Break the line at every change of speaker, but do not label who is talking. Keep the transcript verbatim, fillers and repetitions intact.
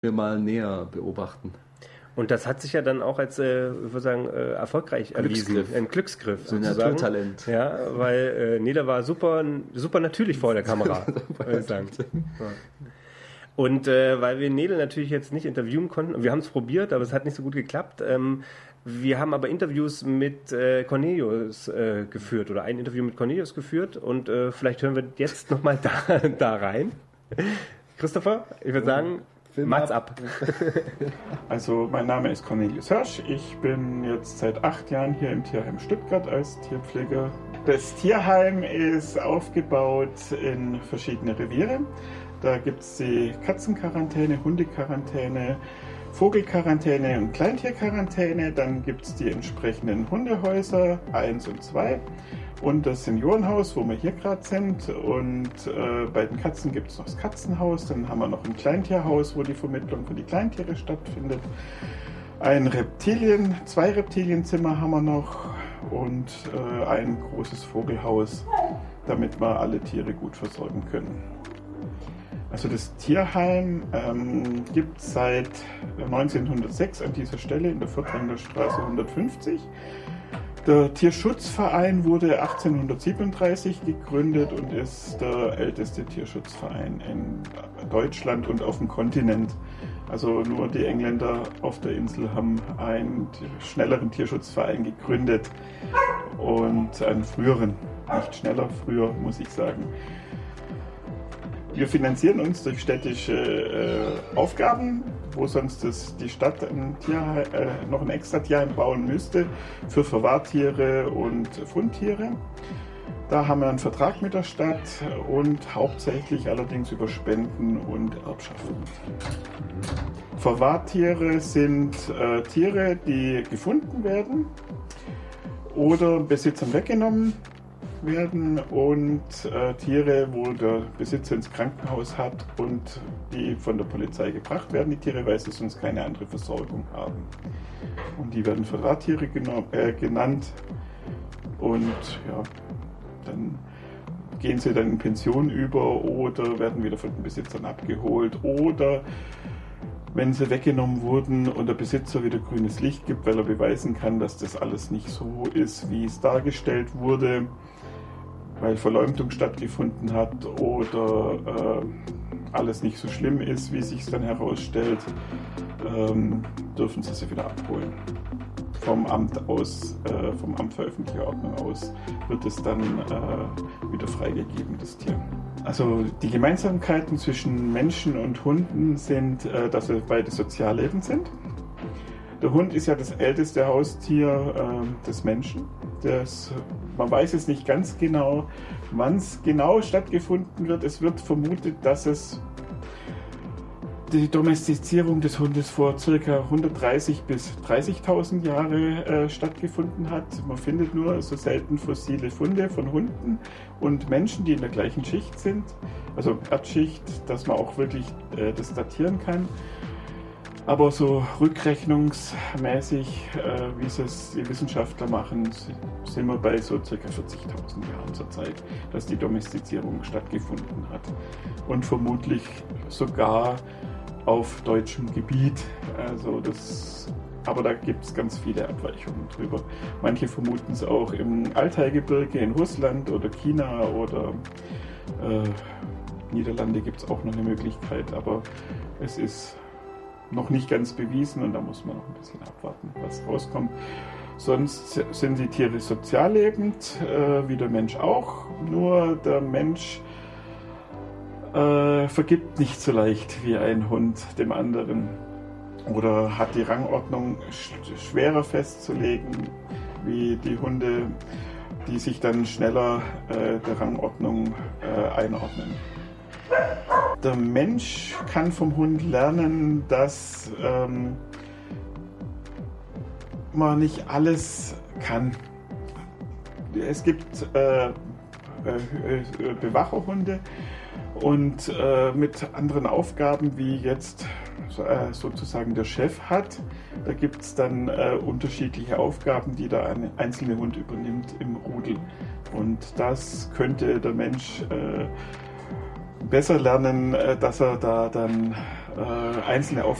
wir mal näher beobachten.
Und das hat sich ja dann auch als, äh, ich würde sagen, äh, erfolgreich erwiesen.
Glücksgriff.
Ein Glücksgriff.
So ein
sozusagen.
Naturtalent.
Ja, weil äh, Nele war super, super natürlich vor der Kamera, würde ich sagen. Ja. Und äh, weil wir Nele natürlich jetzt nicht interviewen konnten, wir haben es probiert, aber es hat nicht so gut geklappt. Ähm, wir haben aber Interviews mit äh, Cornelius äh, geführt oder ein Interview mit Cornelius geführt und äh, vielleicht hören wir jetzt nochmal da, da rein. Christopher, ich würde sagen, Mats ab.
Also mein Name ist Cornelius Hirsch. Ich bin jetzt seit acht Jahren hier im Tierheim Stuttgart als Tierpfleger. Das Tierheim ist aufgebaut in verschiedene Reviere. Da gibt es die Katzenquarantäne, Hundequarantäne, Vogelquarantäne und Kleintierquarantäne. Dann gibt es die entsprechenden Hundehäuser eins und zwei. Und das Seniorenhaus, wo wir hier gerade sind. Und äh, bei den Katzen gibt es noch das Katzenhaus. Dann haben wir noch ein Kleintierhaus, wo die Vermittlung für die Kleintiere stattfindet. Ein Reptilien, zwei Reptilienzimmer haben wir noch. Und äh, ein großes Vogelhaus, damit wir alle Tiere gut versorgen können. Also das Tierheim ähm, gibt es seit neunzehnhundertsechs an dieser Stelle in der Fürtwanger Straße hundertfünfzig. Der Tierschutzverein wurde achtzehnhundertsiebenunddreißig gegründet und ist der älteste Tierschutzverein in Deutschland und auf dem Kontinent. Also nur die Engländer auf der Insel haben einen schnelleren Tierschutzverein gegründet und einen früheren, nicht schneller, früher muss ich sagen. Wir finanzieren uns durch städtische äh, Aufgaben, wo sonst das, die Stadt ein Tierheim, äh, noch ein extra Tierheim bauen müsste für Verwahrtiere und Fundtiere. Da haben wir einen Vertrag mit der Stadt und hauptsächlich allerdings über Spenden und Erbschaften. Verwahrtiere sind äh, Tiere, die gefunden werden oder Besitzern weggenommen werden und äh, Tiere, wo der Besitzer ins Krankenhaus hat und die von der Polizei gebracht werden, die Tiere, weil sie sonst keine andere Versorgung haben. Und die werden Verwahrtiere äh, genannt und ja, dann gehen sie dann in Pension über oder werden wieder von den Besitzern abgeholt oder wenn sie weggenommen wurden und der Besitzer wieder grünes Licht gibt, weil er beweisen kann, dass das alles nicht so ist, wie es dargestellt wurde, weil Verleumdung stattgefunden hat oder äh, alles nicht so schlimm ist, wie sich es dann herausstellt, ähm, dürfen sie sie wieder abholen. Vom Amt aus, äh, vom Amt für öffentliche Ordnung aus wird es dann äh, wieder freigegeben, das Tier. Also die Gemeinsamkeiten zwischen Menschen und Hunden sind, äh, dass sie beide sozial lebend sind. Der Hund ist ja das älteste Haustier äh, des Menschen. Das, man weiß es nicht ganz genau, wann es genau stattgefunden wird. Es wird vermutet, dass es die Domestizierung des Hundes vor ca. hundertdreißig bis dreißigtausend Jahre äh, stattgefunden hat. Man findet nur so selten fossile Funde von Hunden und Menschen, die in der gleichen Schicht sind, also Erdschicht, dass man auch wirklich äh, das datieren kann. Aber so rückrechnungsmäßig, äh, wie es die Wissenschaftler machen, sind wir bei so ca. vierzigtausend Jahren zur Zeit, dass die Domestizierung stattgefunden hat. Und vermutlich sogar auf deutschem Gebiet. Also das, aber da gibt es ganz viele Abweichungen drüber. Manche vermuten es auch im Altaigebirge in Russland oder China oder äh, Niederlande gibt es auch noch eine Möglichkeit, aber es ist noch nicht ganz bewiesen und da muss man noch ein bisschen abwarten, was rauskommt. Sonst sind die Tiere sozial lebend, äh, wie der Mensch auch, nur der Mensch äh, vergibt nicht so leicht wie ein Hund dem anderen oder hat die Rangordnung sch- schwerer festzulegen wie die Hunde, die sich dann schneller äh, der Rangordnung äh, einordnen. Der Mensch kann vom Hund lernen, dass ähm, man nicht alles kann. Es gibt äh, äh, Bewacherhunde und äh, mit anderen Aufgaben, wie jetzt äh, sozusagen der Chef hat. Da gibt es dann äh, unterschiedliche Aufgaben, die der einzelne Hund übernimmt im Rudel. Und das könnte der Mensch äh, besser lernen, dass er da dann äh, einzelne